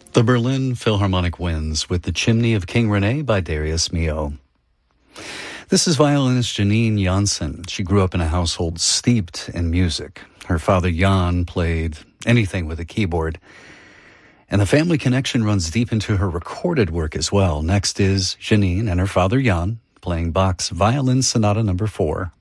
The Berlin Philharmonic Winds with The Chimney of King Rene by Darius Milhaud. This is violinist Janine Janssen. She grew up in a household steeped in music. Her father Jan played anything with a keyboard, and the family connection runs deep into her recorded work as well. Next is Janine and her father Jan playing Bach's Violin Sonata No. 4.